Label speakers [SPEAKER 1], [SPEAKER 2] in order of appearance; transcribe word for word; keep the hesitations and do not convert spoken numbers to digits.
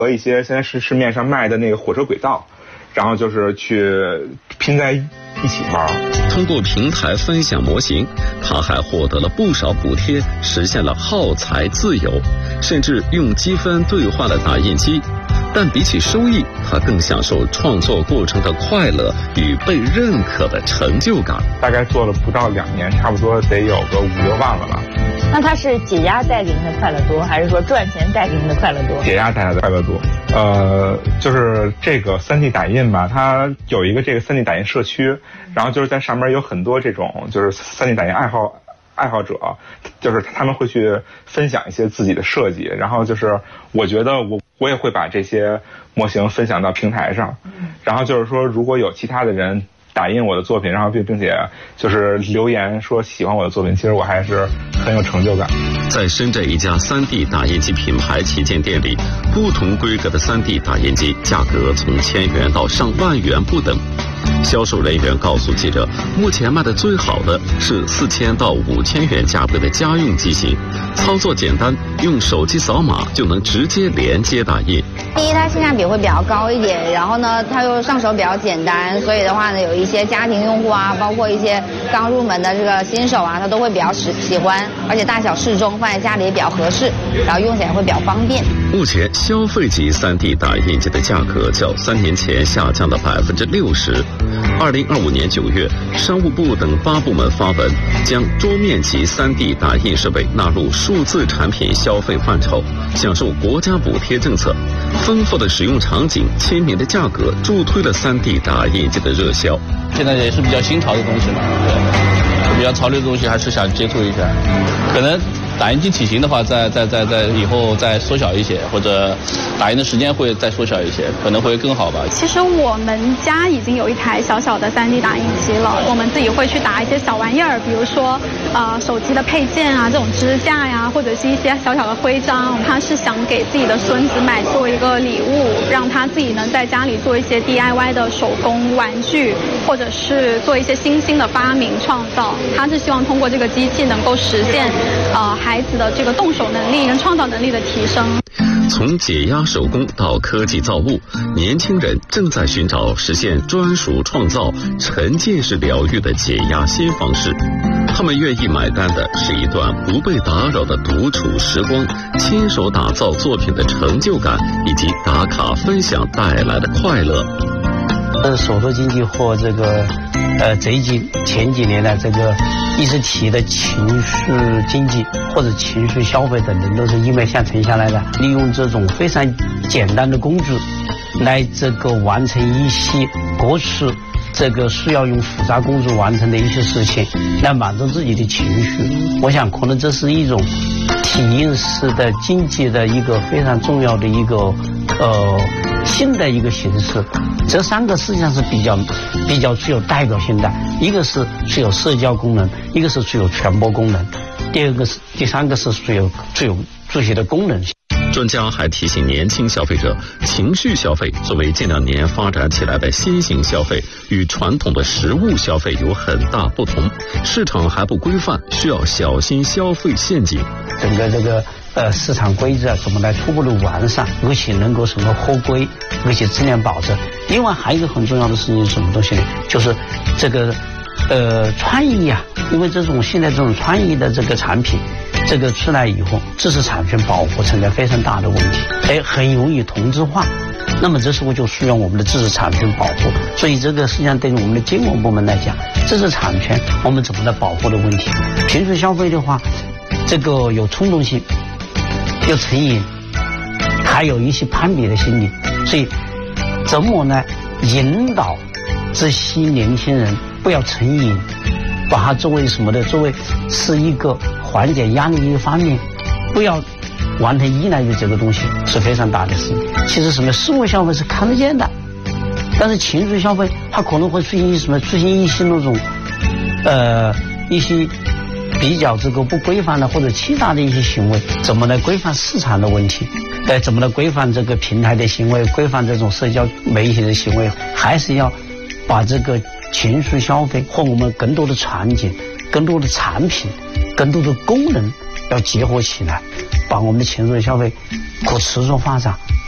[SPEAKER 1] 和一些现在市市面上卖的那个火车轨道，然后就是去拼在一起玩。
[SPEAKER 2] 通过平台分享模型，他还获得了不少补贴，实现了耗材自由，甚至用积分兑换了打印机。但比起收益，他更享受创作过程的快乐与被认可的成就感。
[SPEAKER 1] 大概做了不到两年，差不多得有个五六万了吧。
[SPEAKER 3] 那他是解压带给您的快乐多，还是说赚钱带给您的快乐多？
[SPEAKER 1] 解压带来的快乐多。呃，就是这个 三 D 打印吧，它有一个这个 三 D 打印社区，然后就是在上面有很多这种就是 三 D 打印爱好爱好者，就是他们会去分享一些自己的设计，然后就是我觉得我我也会把这些模型分享到平台上，然后就是说如果有其他的人打印我的作品，然后并并且就是留言说喜欢我的作品，其实我还是很有成就感。
[SPEAKER 2] 在深圳一家 三 D 打印机品牌旗舰店里，不同规格的 三 D 打印机价格从千元到上万元不等。销售人员告诉记者，目前卖的最好的是四千到五千元价位的家用机型，操作简单，用手机扫码就能直接连接打印。
[SPEAKER 4] 第一，它性价比会比较高一点，然后呢，它又上手比较简单，所以的话呢，有一些家庭用户啊，包括一些刚入门的这个新手啊，他都会比较喜喜欢，而且大小适中，放在家里也比较合适，然后用起来会比较方便。
[SPEAKER 2] 目前消费级 三 D 打印机的价格较三年前下降了百分之六十。二零二五年九月，商务部等八部门发文，将桌面级 三 D 打印设备纳入数字产品消费范畴，享受国家补贴政策。丰富的使用场景、亲民的价格，助推了 三 D 打印机的热销。
[SPEAKER 5] 现在也是比较新潮的东西嘛，对，比较潮流的东西还是想接触一下。可能打印机体型的话，在在在在以后再缩小一些，或者打印的时间会再缩小一些，可能会更好吧。
[SPEAKER 6] 其实我们家已经有一台小小的 三 D 打印机了，我们自己会去打一些小玩意儿，比如说呃手机的配件啊，这种支架呀，或者是一些小小的徽章。他是想给自己的孙子买做一个礼物，让他自己能在家里做一些 D I Y 的手工玩具，或者是做一些新兴的发明创造。他是希望通过这个机器能够实现呃孩子的这个动手能力跟创造能力的提升。
[SPEAKER 2] 从解压手工到科技造物，年轻人正在寻找实现专属创造、沉浸式疗愈的解压新方式。他们愿意买单的是一段不被打扰的独处时光，亲手打造作品的成就感，以及打卡分享带来的快乐。
[SPEAKER 7] 呃，手作经济或这个呃这几前几年的这个一直提的情绪经济或者情绪消费等等，都是一脉相承下来的。利用这种非常简单的工具，来这个完成一些过去这个需要用复杂工具完成的一些事情，来满足自己的情绪。我想，可能这是一种体验式的经济的一个非常重要的一个呃新的一个形式。这三个实际上是比较比较具有代表性的，一个是具有社交功能，一个是具有传播功能，第二个是第三个是具有具有这些的功能性。
[SPEAKER 2] 专家还提醒年轻消费者，情绪消费作为近两年发展起来的新型消费，与传统的实物消费有很大不同，市场还不规范，需要小心消费陷阱。
[SPEAKER 7] 整个这个呃市场规则怎么来初步的完善，而且能够什么合规，而且质量保证。另外还有一个很重要的事情是什么东西呢？就是这个呃创意啊，因为这种现在这种创意的这个产品这个出来以后，知识产权保护存在非常大的问题，哎，很容易同质化。那么这时候就需要我们的知识产权保护，所以这个实际上对于我们的监管部门来讲，知识产权我们怎么来保护的问题。情绪消费的话，这个有冲动性，有成瘾，还有一些攀比的心理，所以怎么呢引导这些年轻人不要成瘾，把它作为什么的，作为是一个缓解压力的一个方面，不要完全依赖于这个东西，是非常大的事情。其实什么事物消费是看得见的，但是情绪消费它可能会出现一什么出现一些那种呃一些比较这个不规范的或者其他的一些行为，怎么来规范市场的问题，呃怎么来规范这个平台的行为，规范这种社交媒体的行为，还是要把这个情绪消费和我们更多的场景、更多的产品、更多的功能要结合起来，把我们的情绪消费可持续发展，